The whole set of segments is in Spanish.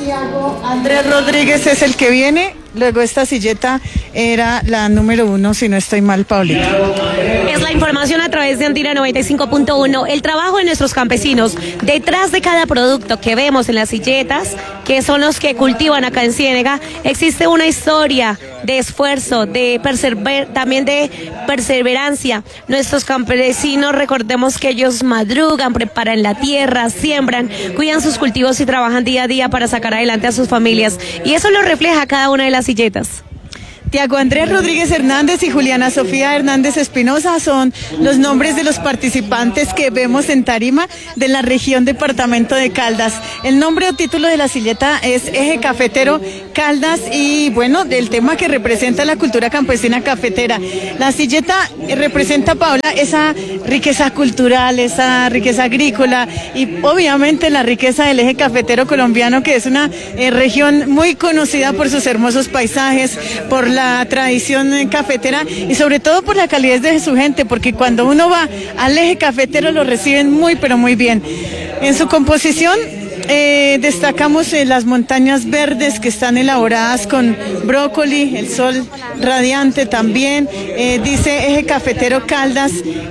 Tiago Andrés Rodríguez es el que viene. Luego esta silleta era la número 1, si no estoy mal, Paulita. Es la información a través de Andina 95.1. El trabajo de nuestros campesinos detrás de cada producto que vemos en las silletas, que son los que cultivan acá en Ciénega, existe una historia de esfuerzo, también de perseverancia. Nuestros campesinos, recordemos que ellos madrugan, preparan la tierra, siembran, cuidan sus cultivos y trabajan día a día para sacar adelante a sus familias. Y eso lo refleja cada una de las silletas. Tiago Andrés Rodríguez Hernández y Juliana Sofía Hernández Espinosa son los nombres de los participantes que vemos en tarima de la región departamento de Caldas. El nombre o título de la silleta es Eje Cafetero Caldas y bueno, del tema que representa la cultura campesina cafetera. La silleta representa, Paola, esa riqueza cultural, esa riqueza agrícola y obviamente la riqueza del eje cafetero colombiano, que es una región muy conocida por sus hermosos paisajes, por la tradición cafetera y sobre todo por la calidez de su gente, porque cuando uno va al eje cafetero lo reciben muy pero muy bien. En su composición destacamos las montañas verdes que están elaboradas con brócoli, el sol radiante también, dice Eje Cafetero Caldas,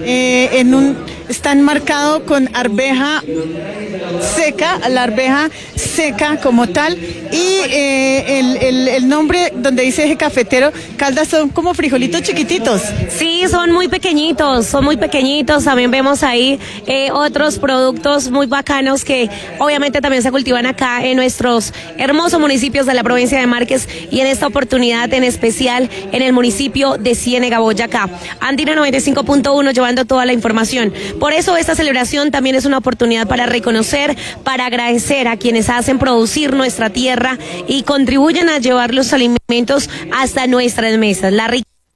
está enmarcado con arveja seca, la arveja seca como tal, y el nombre donde dice Eje Cafetero Caldas son como frijolitos chiquititos. Sí, son muy pequeñitos, también vemos ahí otros productos muy bacanos que obviamente también se cultivan acá en nuestros hermosos municipios de la provincia de Márquez y en esta oportunidad en especial en el municipio de Ciénega, Boyacá. Andina 95.1 llevando toda la información. Por eso esta celebración también es una oportunidad para reconocer, para agradecer a quienes hacen producir nuestra tierra y contribuyen a llevar los alimentos hasta nuestras mesas. La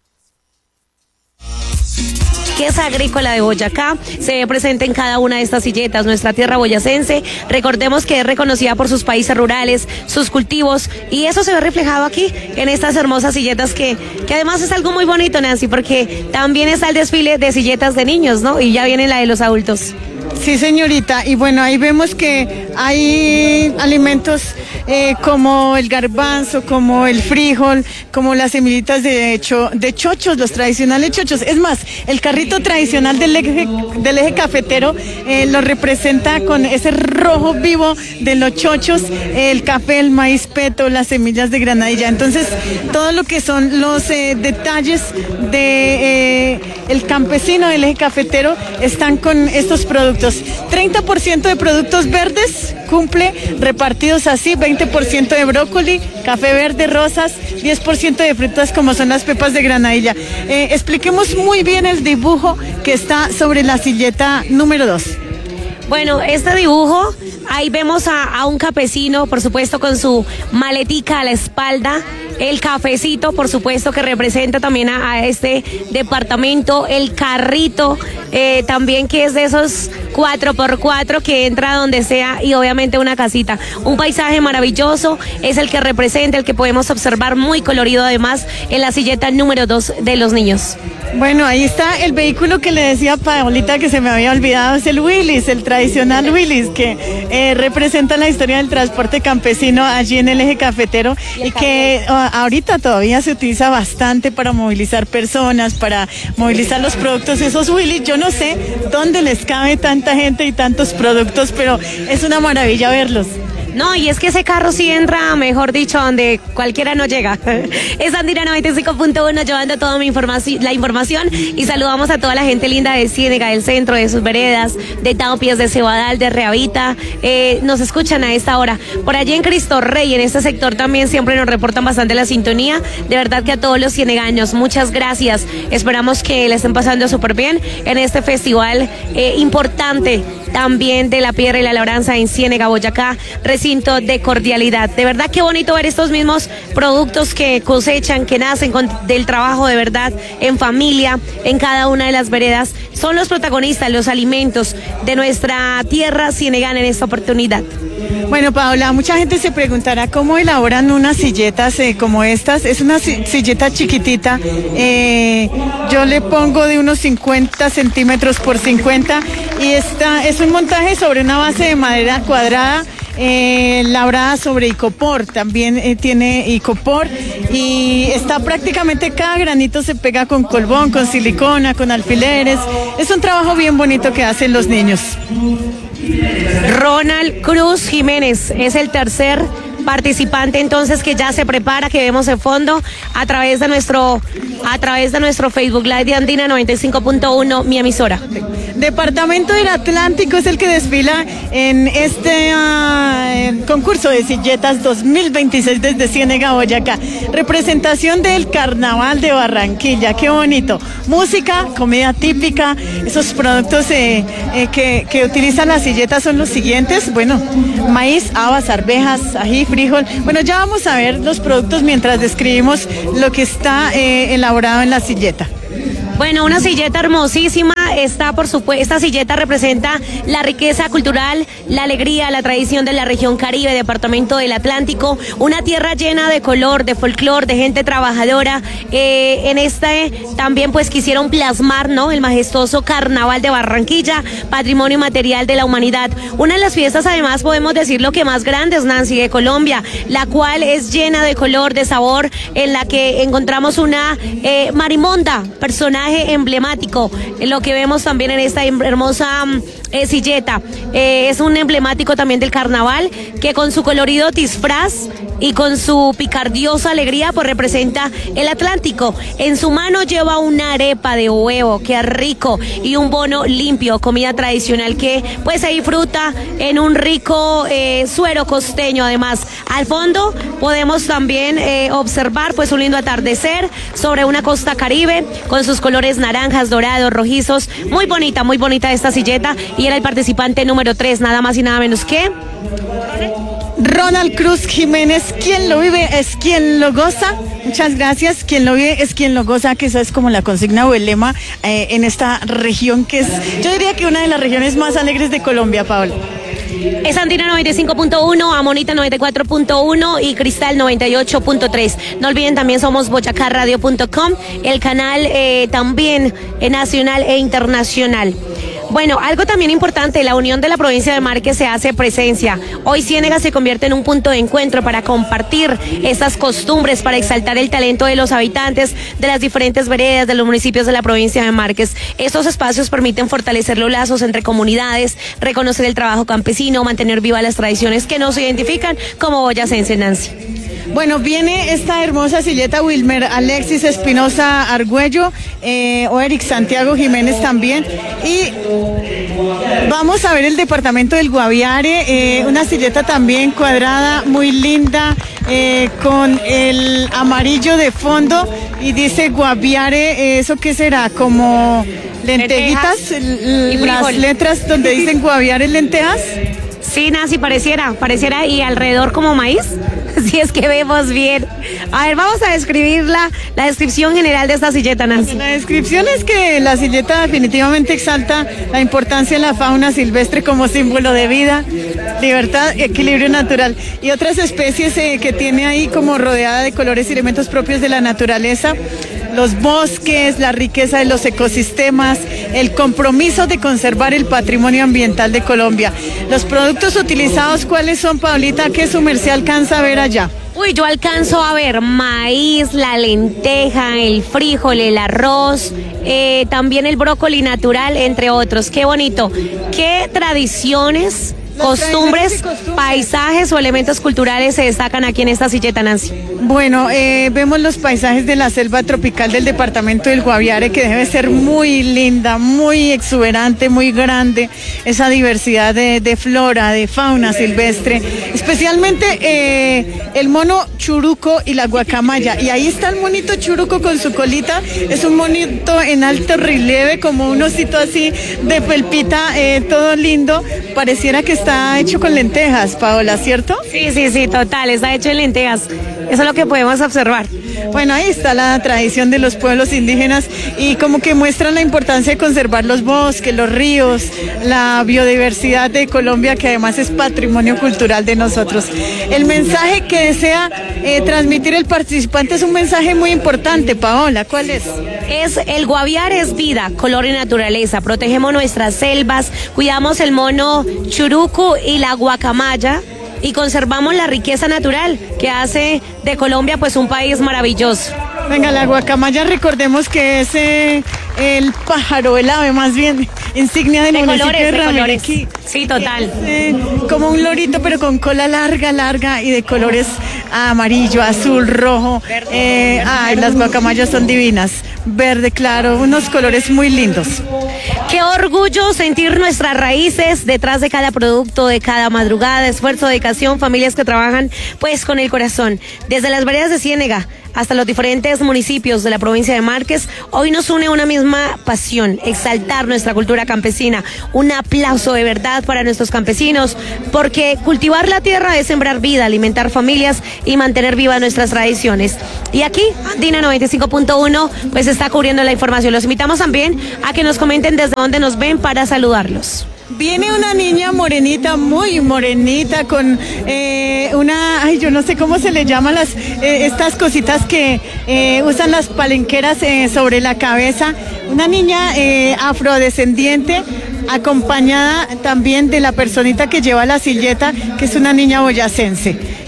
riqueza agrícola de Boyacá se ve presente en cada una de estas silletas. Nuestra tierra boyacense, recordemos que es reconocida por sus países rurales, sus cultivos, y eso se ve reflejado aquí en estas hermosas silletas que además es algo muy bonito, Nancy, porque también está el desfile de silletas de niños, ¿no? Y ya viene la de los adultos. Sí, señorita, y bueno, ahí vemos que hay alimentos como el garbanzo, como el frijol, como las semillitas de chochos, los tradicionales chochos. Es más, el carrito tradicional del eje cafetero lo representa con ese rojo vivo de los chochos, el café, el maíz peto, las semillas de granadilla. Entonces, todo lo que son los detalles de el campesino del eje cafetero están con estos productos. 30% de productos verdes cumple, repartidos así, 20% de brócoli, café verde, rosas, 10% de frutas como son las pepas de granadilla. Expliquemos muy bien el dibujo que está sobre la silleta número 2. Bueno, este dibujo, ahí vemos a un campesino, por supuesto, con su maletica a la espalda, el cafecito, por supuesto, que representa también a este departamento, el carrito, también que es de esos 4x4 que entra donde sea, y obviamente una casita. Un paisaje maravilloso es el que representa, el que podemos observar muy colorido además en la silleta número 2 de los niños. Bueno, ahí está el vehículo que le decía a Paolita que se me había olvidado, es el Willys, el tradicional Willys, que representa la historia del transporte campesino allí en el eje cafetero y que ahorita todavía se utiliza bastante para movilizar personas, para movilizar los productos. Esos Willys, yo no sé dónde les cabe tanta gente y tantos productos, pero es una maravilla verlos. No, y es que ese carro sí entra, mejor dicho, donde cualquiera no llega. Es Andina 95.1 llevando toda la información y saludamos a toda la gente linda de Ciénega, del centro, de sus veredas, de Taupias, de Cebadal, de Reavita. Nos escuchan a esta hora. Por allí en Cristo Rey, en este sector también siempre nos reportan bastante la sintonía. De verdad que a todos los cienegaños, muchas gracias. Esperamos que le estén pasando súper bien en este festival importante también de la piedra y la labranza en Ciénega, Boyacá, recinto de cordialidad. De verdad qué bonito ver estos mismos productos que cosechan, que nacen del trabajo de verdad en familia, en cada una de las veredas. Son los protagonistas, los alimentos de nuestra tierra cienegana en esta oportunidad. Bueno, Paola, mucha gente se preguntará cómo elaboran unas silletas como estas. Es una silleta chiquitita, yo le pongo de unos 50 centímetros por 50 y esta es un montaje sobre una base de madera cuadrada. labrada sobre icopor, también tiene icopor y está prácticamente cada granito se pega con colbón, con silicona, con alfileres. Es un trabajo bien bonito que hacen los niños. Ronald Cruz Jiménez es el tercer participante entonces que ya se prepara, que vemos en fondo a través de nuestro Facebook Live de Andina 95.1, mi emisora. Departamento del Atlántico es el que desfila en este concurso de silletas 2026 desde Ciénega, Boyacá. Representación del Carnaval de Barranquilla, qué bonito. Música, comida típica, esos productos que utilizan las silletas son los siguientes. Bueno, maíz, habas, arvejas, ají, frijol. Bueno, ya vamos a ver los productos mientras describimos lo que está elaborado en la silleta. Bueno, una silleta hermosísima, esta silleta representa la riqueza cultural, la alegría, la tradición de la región Caribe, departamento del Atlántico, una tierra llena de color, de folclor, de gente trabajadora. En también pues quisieron plasmar, ¿no?, el majestuoso Carnaval de Barranquilla, patrimonio material de la humanidad. Una de las fiestas, además, podemos decir lo que más grandes, Nancy, de Colombia, la cual es llena de color, de sabor, en la que encontramos una marimonda, personaje emblemático, lo que vemos también en esta hermosa silleta. Es un emblemático también del carnaval, que con su colorido disfraz y con su picardiosa alegría pues representa el Atlántico. En su mano lleva una arepa de huevo, qué rico, y un bono limpio, comida tradicional que pues se disfruta en un rico suero costeño. Además, al fondo podemos también observar pues un lindo atardecer sobre una costa caribe con sus colores naranjas, dorados, rojizos. Muy bonita esta silleta, y era el participante número 3, nada más y nada menos que Ronald Cruz Jiménez. Quien lo vive es quien lo goza. Muchas gracias. Quien lo vive es quien lo goza, que esa es como la consigna o el lema en esta región, que es, yo diría que una de las regiones más alegres de Colombia, Paola. Es Andina 95.1, Amonita 94.1 y Cristal 98.3. No olviden, también somos boyacarradio.com, el canal también nacional e internacional. Bueno, algo también importante, la unión de la provincia de Márquez se hace presencia. Hoy Ciénega se convierte en un punto de encuentro para compartir estas costumbres, para exaltar el talento de los habitantes de las diferentes veredas de los municipios de la provincia de Márquez. Estos espacios permiten fortalecer los lazos entre comunidades, reconocer el trabajo campesino, mantener vivas las tradiciones que nos identifican como boyacense, Nancy. Bueno, viene esta hermosa silleta Wilmer Alexis Espinosa Argüello, o Eric Santiago Jiménez también, y vamos a ver el departamento del Guaviare, una silleta también cuadrada, muy linda, con el amarillo de fondo, y dice Guaviare. ¿Eso qué será? ¿Como lentejitas? Las letras donde dicen Guaviare, lentejas. Sí, Nancy, pareciera, y alrededor como maíz, si es que vemos bien. A ver, vamos a describir la descripción general de esta silleta, Nancy. La descripción es que la silleta definitivamente exalta la importancia de la fauna silvestre como símbolo de vida, libertad y equilibrio natural, y otras especies que tiene ahí como rodeada de colores y elementos propios de la naturaleza, los bosques, la riqueza de los ecosistemas, el compromiso de conservar el patrimonio ambiental de Colombia. Los productos utilizados, ¿cuáles son, Paulita? ¿Qué su merced alcanza a ver allá? Uy, yo alcanzo a ver maíz, la lenteja, el frijol, el arroz, también el brócoli natural, entre otros. Qué bonito. ¿Qué tradiciones, costumbres, paisajes o elementos culturales se destacan aquí en esta silleta, Nancy? Bueno, vemos los paisajes de la selva tropical del departamento del Guaviare, que debe ser muy linda, muy exuberante, muy grande, esa diversidad de flora, de fauna silvestre, especialmente el mono churuco y la guacamaya. Y ahí está el monito churuco con su colita, es un monito en alto relieve, como un osito así de felpita, todo lindo, pareciera que está hecho con lentejas, Paola, ¿cierto? Sí, total, está hecho en lentejas. Eso es lo que podemos observar. Bueno, ahí está la tradición de los pueblos indígenas, y como que muestran la importancia de conservar los bosques, los ríos, la biodiversidad de Colombia, que además es patrimonio cultural de nosotros. El mensaje que desea transmitir el participante es un mensaje muy importante, Paola. ¿Cuál es? Es el Guaviare es vida, color y naturaleza. Protegemos nuestras selvas, cuidamos el mono churuco y la guacamaya, y conservamos la riqueza natural que hace de Colombia pues un país maravilloso. Venga, la guacamaya, recordemos que es el pájaro, el ave más bien, insignia del municipio de Ramiriquí. Sí, total. Como un lorito, pero con cola larga y de colores amarillo, azul, rojo. Las guacamayas son divinas. Verde claro, unos colores muy lindos. Qué orgullo sentir nuestras raíces detrás de cada producto, de cada madrugada, esfuerzo, dedicación, familias que trabajan pues con el corazón. Desde las veredas de Ciénega hasta los diferentes municipios de la provincia de Márquez, hoy nos une una misma pasión, exaltar nuestra cultura campesina. Un aplauso de verdad para nuestros campesinos, porque cultivar la tierra es sembrar vida, alimentar familias y mantener vivas nuestras tradiciones. Y aquí, Andina 95.1, pues está cubriendo la información. Los invitamos también a que nos comenten desde dónde nos ven para saludarlos. Viene una niña morenita, muy morenita, con yo no sé cómo se le llaman estas cositas que usan las palenqueras sobre la cabeza. Una niña afrodescendiente, acompañada también de la personita que lleva la silleta, que es una niña boyacense.